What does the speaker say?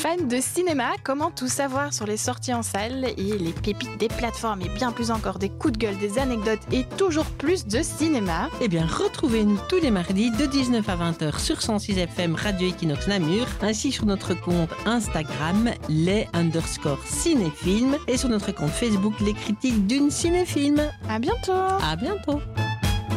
fan de cinéma, comment tout savoir sur les sorties en salle et les pépites des plateformes et bien plus encore des coups de gueule, des anecdotes et toujours plus de cinéma? Eh bien, retrouvez-nous tous les mardis de 19 à 20h sur 106 FM Radio Equinox Namur, ainsi sur notre compte Instagram les_cinéphiles et sur notre compte Facebook Les Critiques d'une Cinéfilm. À bientôt! À bientôt!